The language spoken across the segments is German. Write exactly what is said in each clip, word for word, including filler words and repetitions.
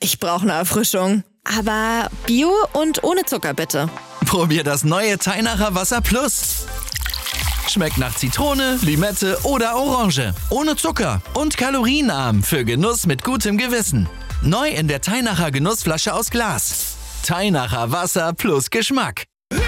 Ich brauche eine Erfrischung. Aber Bio und ohne Zucker bitte. Probier das neue Teinacher Wasser Plus. Schmeckt nach Zitrone, Limette oder Orange. Ohne Zucker und kalorienarm für Genuss mit gutem Gewissen. Neu in der Teinacher Genussflasche aus Glas. Teinacher Wasser plus Geschmack.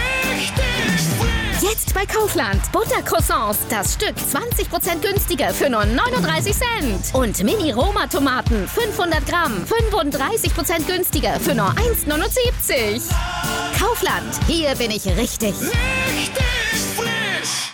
Jetzt bei Kaufland. Buttercroissants. Das Stück zwanzig Prozent günstiger für nur neununddreißig Cent. Und Mini-Roma-Tomaten. fünfhundert Gramm. fünfunddreißig Prozent günstiger für nur eins neunundsiebzig. Kaufland. Hier bin ich richtig. Richtig frisch.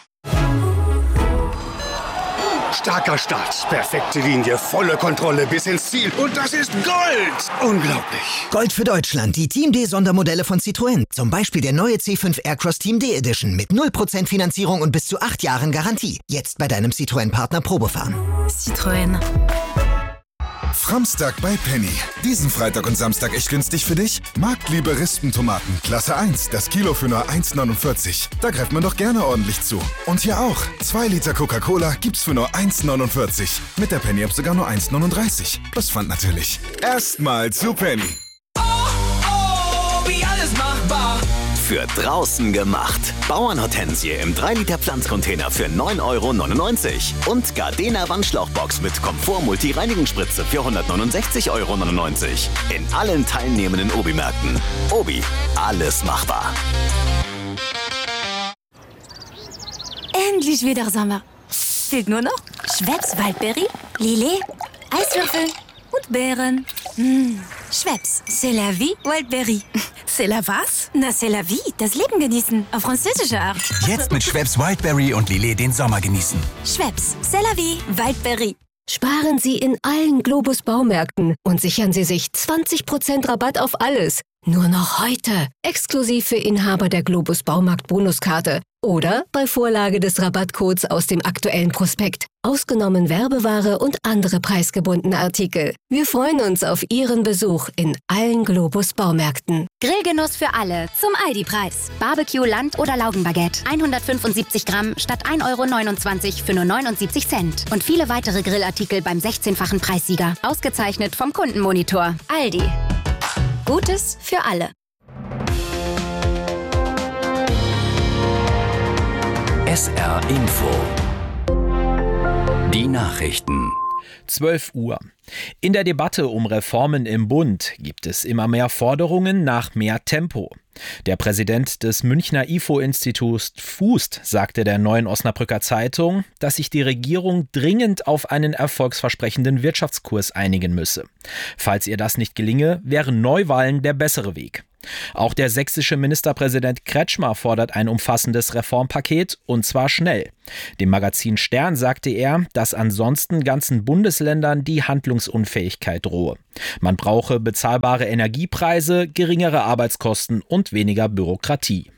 Starker Start, perfekte Linie, volle Kontrolle bis ins Ziel. Und das ist Gold! Unglaublich. Gold für Deutschland, die Team D-Sondermodelle von Citroën. Zum Beispiel der neue C fünf Aircross Team D Edition mit null Prozent Finanzierung und bis zu acht Jahren Garantie. Jetzt bei deinem Citroën-Partner Probefahren. Citroën. Framstag bei Penny. Diesen Freitag und Samstag echt günstig für dich? Marktliebe Rispentomaten, Klasse eins, das Kilo für nur eins neunundvierzig. Da greift man doch gerne ordentlich zu. Und hier auch, zwei Liter Coca-Cola gibt's für nur eins neunundvierzig. Mit der Penny-App sogar nur eins neununddreißig. Plus Pfand natürlich. Erstmal zu Penny. Oh, oh, wie alles machbar. Für draußen gemacht. Bauernhortensie im drei Liter Pflanzcontainer für neun Euro neunundneunzig. Und Gardena Wandschlauchbox mit Komfort-Multi-Reinigungsspritze für hundertneunundsechzig Euro neunundneunzig. In allen teilnehmenden Obi-Märkten. Obi, alles machbar. Endlich wieder Sommer. Fehlt nur noch Schweppes Waldberry, Lillet, Eiswürfel und Beeren. Mmh. Schweppes, c'est la vie, Wildberry. C'est la was? Na, c'est la vie, das Leben genießen, auf französische Art. Jetzt mit Schweppes Wildberry und Lillet den Sommer genießen. Schweppes, c'est la vie, Wildberry. Sparen Sie in allen Globus Baumärkten und sichern Sie sich zwanzig Prozent Rabatt auf alles. Nur noch heute. Exklusiv für Inhaber der Globus Baumarkt Bonuskarte. Oder bei Vorlage des Rabattcodes aus dem aktuellen Prospekt. Ausgenommen Werbeware und andere preisgebundene Artikel. Wir freuen uns auf Ihren Besuch in allen Globus Baumärkten. Grillgenuss für alle zum Aldi-Preis. Barbecue, Land- oder Laugenbaguette. hundertfünfundsiebzig Gramm statt ein Euro neunundzwanzig für nur neunundsiebzig Cent. Und viele weitere Grillartikel beim sechzehnfachen Preissieger. Ausgezeichnet vom Kundenmonitor. Aldi. Gutes für alle. S R Info. Die Nachrichten. zwölf Uhr. In der Debatte um Reformen im Bund gibt es immer mehr Forderungen nach mehr Tempo. Der Präsident des Münchner I F O-Instituts Fußt sagte der Neuen Osnabrücker Zeitung, dass sich die Regierung dringend auf einen erfolgsversprechenden Wirtschaftskurs einigen müsse. Falls ihr das nicht gelinge, wären Neuwahlen der bessere Weg. Auch der sächsische Ministerpräsident Kretschmer fordert ein umfassendes Reformpaket, und zwar schnell. Dem Magazin Stern sagte er, dass ansonsten ganzen Bundesländern die Handlungsunfähigkeit drohe. Man brauche bezahlbare Energiepreise, geringere Arbeitskosten und weniger Bürokratie.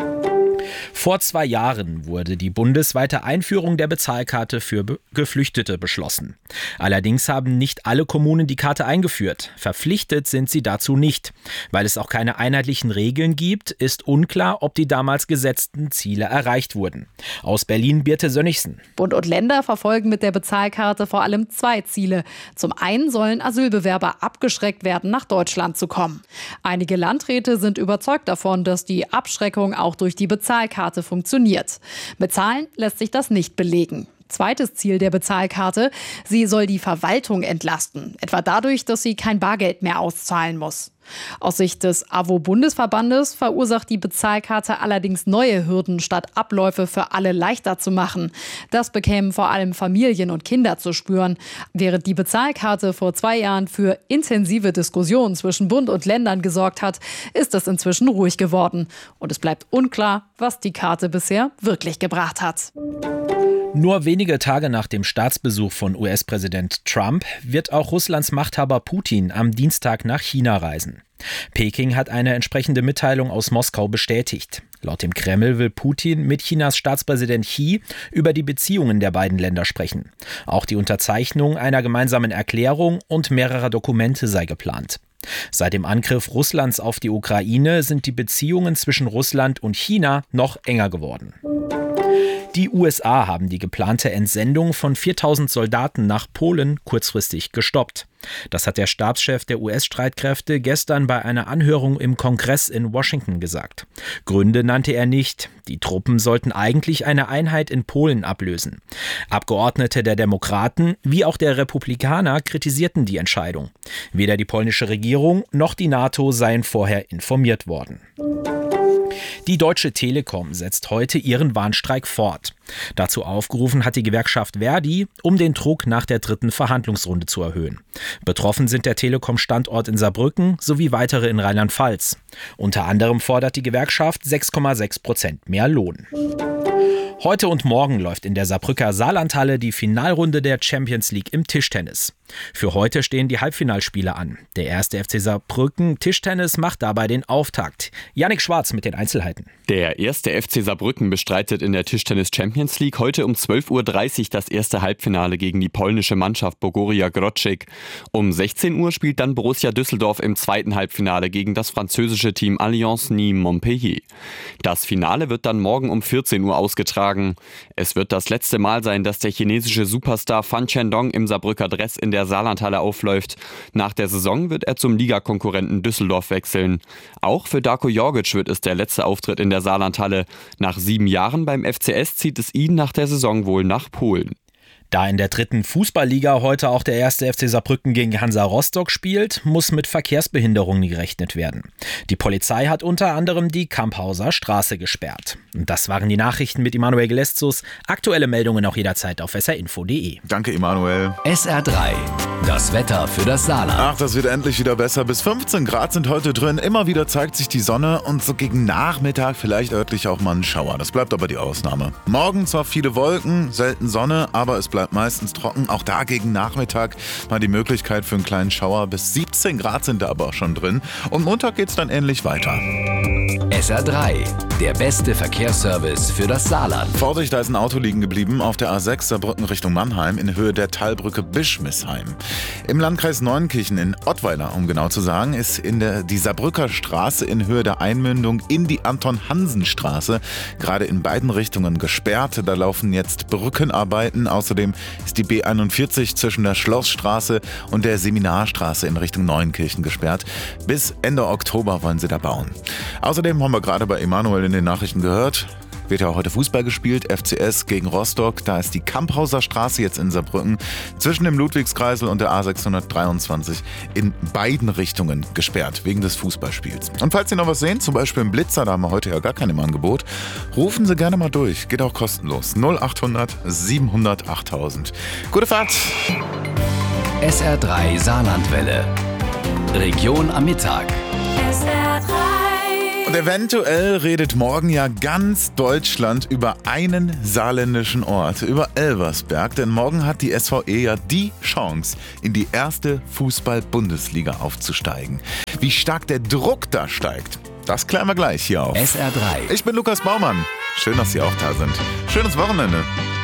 Vor zwei Jahren wurde die bundesweite Einführung der Bezahlkarte für Be- Geflüchtete beschlossen. Allerdings haben nicht alle Kommunen die Karte eingeführt. Verpflichtet sind sie dazu nicht. Weil es auch keine einheitlichen Regeln gibt, ist unklar, ob die damals gesetzten Ziele erreicht wurden. Aus Berlin Birte Sönnigsen. Bund und Länder verfolgen mit der Bezahlkarte vor allem zwei Ziele. Zum einen sollen Asylbewerber abgeschreckt werden, nach Deutschland zu kommen. Einige Landräte sind überzeugt davon, dass die Abschreckung auch durch die Bezahlkarte funktioniert. Mit Zahlen lässt sich das nicht belegen. Zweites Ziel der Bezahlkarte: Sie soll die Verwaltung entlasten, etwa dadurch, dass sie kein Bargeld mehr auszahlen muss. Aus Sicht des A W O-Bundesverbandes verursacht die Bezahlkarte allerdings neue Hürden, statt Abläufe für alle leichter zu machen. Das bekämen vor allem Familien und Kinder zu spüren. Während die Bezahlkarte vor zwei Jahren für intensive Diskussionen zwischen Bund und Ländern gesorgt hat, ist es inzwischen ruhig geworden. Und es bleibt unklar, was die Karte bisher wirklich gebracht hat. Nur wenige Tage nach dem Staatsbesuch von U S-Präsident Trump wird auch Russlands Machthaber Putin am Dienstag nach China reisen. Peking hat eine entsprechende Mitteilung aus Moskau bestätigt. Laut dem Kreml will Putin mit Chinas Staatspräsident Xi über die Beziehungen der beiden Länder sprechen. Auch die Unterzeichnung einer gemeinsamen Erklärung und mehrerer Dokumente sei geplant. Seit dem Angriff Russlands auf die Ukraine sind die Beziehungen zwischen Russland und China noch enger geworden. Die U S A haben die geplante Entsendung von viertausend Soldaten nach Polen kurzfristig gestoppt. Das hat der Stabschef der U S-Streitkräfte gestern bei einer Anhörung im Kongress in Washington gesagt. Gründe nannte er nicht. Die Truppen sollten eigentlich eine Einheit in Polen ablösen. Abgeordnete der Demokraten wie auch der Republikaner kritisierten die Entscheidung. Weder die polnische Regierung noch die NATO seien vorher informiert worden. Die Deutsche Telekom setzt heute ihren Warnstreik fort. Dazu aufgerufen hat die Gewerkschaft Verdi, um den Druck nach der dritten Verhandlungsrunde zu erhöhen. Betroffen sind der Telekom-Standort in Saarbrücken sowie weitere in Rheinland-Pfalz. Unter anderem fordert die Gewerkschaft sechs Komma sechs Prozent mehr Lohn. Heute und morgen läuft in der Saarbrücker Saarlandhalle die Finalrunde der Champions League im Tischtennis. Für heute stehen die Halbfinalspiele an. Der erste F C Saarbrücken Tischtennis macht dabei den Auftakt. Jannik Schwarz mit den Einzelheiten. Der erste F C Saarbrücken bestreitet in der Tischtennis Champions League heute um zwölf Uhr dreißig das erste Halbfinale gegen die polnische Mannschaft Bogoria Grodzic. Um sechzehn Uhr spielt dann Borussia Düsseldorf im zweiten Halbfinale gegen das französische Team Alliance Nîmes-Montpellier. Das Finale wird dann morgen um vierzehn Uhr ausgetragen. Es wird das letzte Mal sein, dass der chinesische Superstar Fan Chendong im Saarbrücker Dress in der Saarlandhalle aufläuft. Nach der Saison wird er zum Ligakonkurrenten Düsseldorf wechseln. Auch für Darko Jorgic wird es der letzte Auftritt in der Saarlandhalle. Nach sieben Jahren beim F C S zieht es ihn nach der Saison wohl nach Polen. Da in der dritten Fußballliga heute auch der erste F C Saarbrücken gegen Hansa Rostock spielt, muss mit Verkehrsbehinderungen gerechnet werden. Die Polizei hat unter anderem die Kamphauser Straße gesperrt. Und das waren die Nachrichten mit Emanuel Geleszus. Aktuelle Meldungen auch jederzeit auf s r info punkt d e. Danke, Emanuel. S R drei. Das Wetter für das Saarland. Ach, das wird endlich wieder besser. Bis fünfzehn Grad sind heute drin. Immer wieder zeigt sich die Sonne und so gegen Nachmittag vielleicht örtlich auch mal ein Schauer. Das bleibt aber die Ausnahme. Morgen zwar viele Wolken, selten Sonne, aber es bleibt meistens trocken. Auch da gegen Nachmittag mal die Möglichkeit für einen kleinen Schauer. Bis siebzehn Grad sind da aber auch schon drin. Und Montag geht's dann ähnlich weiter. S R drei. Der beste Verkehrsservice für das Saarland. Vorsicht, da ist ein Auto liegen geblieben auf der A sechs Saarbrücken Richtung Mannheim in Höhe der Talbrücke Bischmisheim. Im Landkreis Neunkirchen in Ottweiler, um genau zu sagen, ist in der, die Saarbrücker Straße in Höhe der Einmündung in die Anton-Hansen-Straße gerade in beiden Richtungen gesperrt. Da laufen jetzt Brückenarbeiten. Außerdem ist die B einundvierzig zwischen der Schlossstraße und der Seminarstraße in Richtung Neunkirchen gesperrt. Bis Ende Oktober wollen sie da bauen. Außerdem haben wir gerade bei Emanuel in den Nachrichten gehört, wird ja heute Fußball gespielt, F C S gegen Rostock. Da ist die Kamphauser Straße jetzt in Saarbrücken zwischen dem Ludwigskreisel und der A sechshundertdreiundzwanzig in beiden Richtungen gesperrt, wegen des Fußballspiels. Und falls Sie noch was sehen, zum Beispiel im Blitzer, da haben wir heute ja gar keinen im Angebot, rufen Sie gerne mal durch. Geht auch kostenlos. null achthundert siebenhundert achttausend. Gute Fahrt! S R drei Saarlandwelle. Region am Mittag. S R drei. Und eventuell redet morgen ja ganz Deutschland über einen saarländischen Ort, über Elversberg. Denn morgen hat die S V E ja die Chance, in die erste Fußball-Bundesliga aufzusteigen. Wie stark der Druck da steigt, das klären wir gleich hier auf S R drei. Ich bin Lukas Baumann. Schön, dass Sie auch da sind. Schönes Wochenende.